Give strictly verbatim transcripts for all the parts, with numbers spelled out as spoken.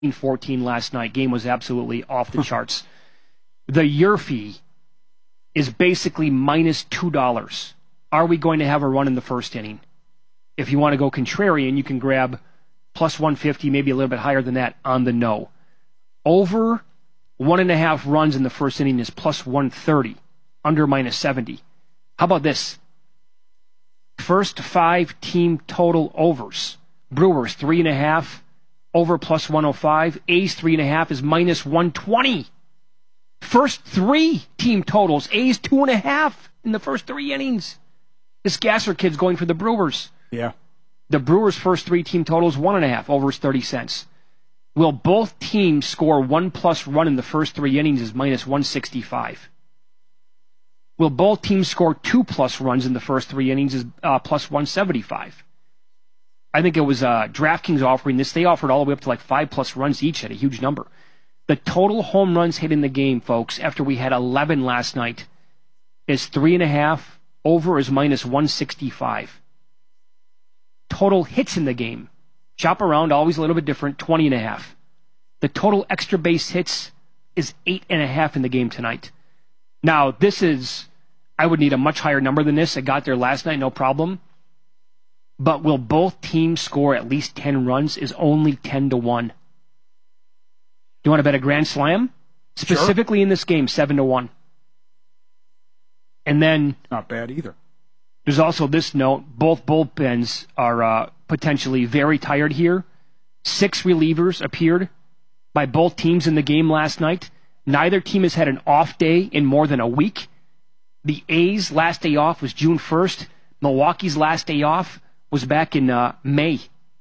fourteen last night. Game was absolutely off the charts. The Yurfee is basically minus two dollars. Are we going to have a run in the first inning? If you want to go contrarian, you can grab plus one fifty, maybe a little bit higher than that on the no. Over one and a half runs in the first inning is plus one thirty, under minus seventy. How about this? First five team total overs. Brewers, three and a half, over plus one oh five. A's, three and a half is minus one twenty. First three team totals. A's, two and a half in the first three innings. This Gasser kid's going for the Brewers. Yeah. The Brewers' first three team totals, one and a half, overs thirty cents. Will both teams score one plus run in the first three innings is minus one sixty-five. Will both teams score two plus runs in the first three innings is uh, plus one seventy-five. I think it was uh, DraftKings offering this. They offered all the way up to like five plus runs each at a huge number. The total home runs hit in the game, folks, after we had eleven last night, is three and a half. Over is minus one sixty-five. Total hits in the game. Shop around, always a little bit different, twenty and a half. The total extra base hits is eight and a half in the game tonight. Now, this is, I would need a much higher number than this. I got there last night, no problem. But will both teams score at least ten runs is only ten to one. You want to bet a grand slam? Specifically Sure. in this game, seven to one. And then Not bad either. there's also this note. Both bullpens are uh, potentially very tired here. Six relievers appeared by both teams in the game last night. Neither team has had an off day in more than a week. The A's last day off was June first. Milwaukee's last day off was back in uh, May.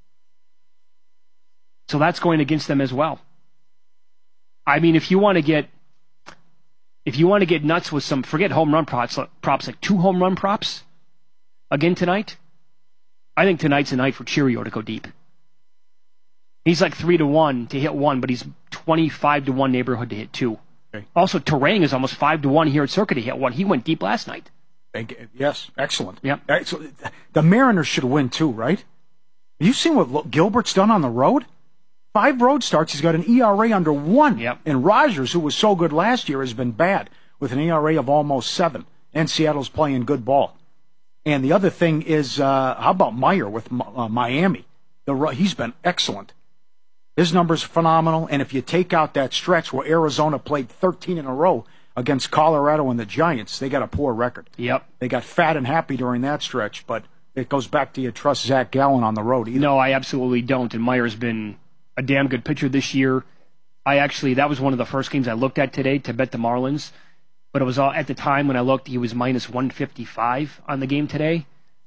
So that's going against them as well. I mean, if you want to get if you want to get nuts with some, forget home run props, props like two home run props again tonight. I think tonight's a night for Cheerio to go deep. He's like three to one to hit one, but he's twenty-five to one neighborhood to hit two. Okay. Also, Terang is almost five to one here at Circuit to hit one. He went deep last night. Yes, excellent. Yep. Excellent. The Mariners should win too, right? Have you seen what Gilbert's done on the road? Five road starts. He's got an E R A under one. Yep. And Rogers, who was so good last year, has been bad with an E R A of almost seven. And Seattle's playing good ball. And the other thing is, uh, how about Meyer with uh, Miami? The, he's been excellent. His numbers are phenomenal. And if you take out that stretch where Arizona played thirteen in a row against Colorado and the Giants, they got a poor record. Yep. They got fat and happy during that stretch, but it goes back to you trust Zach Gallen on the road either. No, I absolutely don't. And Meyer's been a damn good pitcher this year. I actually, that was one of the first games I looked at today to bet the Marlins. But it was all, at the time when I looked, he was minus one fifty-five on the game today.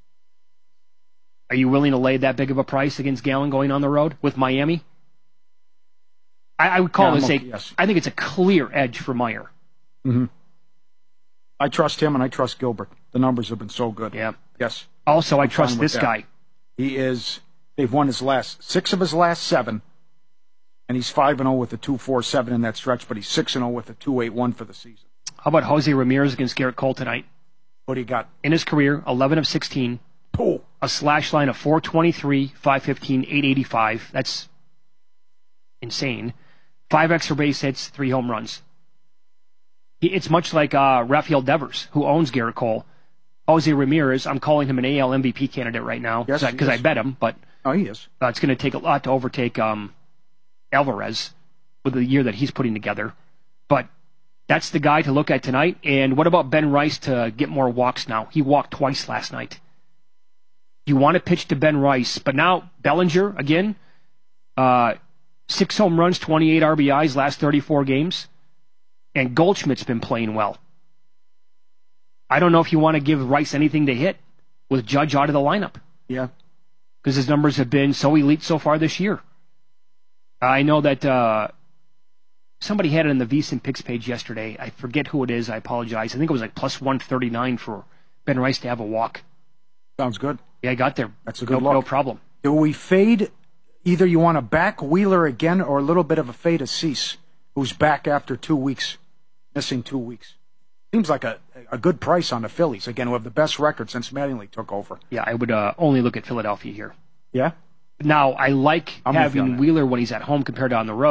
Are you willing to lay that big of a price against Gallen going on the road with Miami? I, I would call Yeah, this a, okay, yes. I think it's a clear edge for Meyer. Mm-hmm. I trust him and I trust Gilbert. The numbers have been so good. Yeah. Yes. Also, I I'm trust fine with this that. guy. He is, they've won his last, six of his last seven, and he's five and oh with a two four seven in that stretch, but he's six and oh with a two eight one for the season. How about Jose Ramirez against Garrett Cole tonight? What do you got? In his career, eleven of sixteen. Oh. A slash line of four twenty-three, five fifteen, eight eighty-five. That's insane. Five extra base hits, three home runs. It's much like uh, Rafael Devers, who owns Garrett Cole. Jose Ramirez, I'm calling him an A L M V P candidate right now Yes, because I, I bet him, but Oh, he is. uh, it's going to take a lot to overtake um, Alvarez with the year that he's putting together. But that's the guy to look at tonight. And what about Ben Rice to get more walks now? He walked twice last night. You want to pitch to Ben Rice, but now Bellinger, again, uh, six home runs, twenty-eight R B Is last thirty-four games. And Goldschmidt's been playing well. I don't know if you want to give Rice anything to hit with Judge out of the lineup Yeah. because his numbers have been so elite so far this year. I know that uh, somebody had it on the VSiN Picks page yesterday. I forget who it is. I apologize. I think it was like plus one thirty-nine for Ben Rice to have a walk. Sounds good. Yeah, I got there. That's a good no, look. No problem. Do we fade, either you want to back Wheeler again or a little bit of a fade of Cease, who's back after two weeks, missing two weeks? Seems like a, a good price on the Phillies, again, who have the best record since Mattingly took over. Yeah, I would uh, only look at Philadelphia here. Yeah? Now, I like I'm with you on having that. Wheeler when he's at home compared to on the road.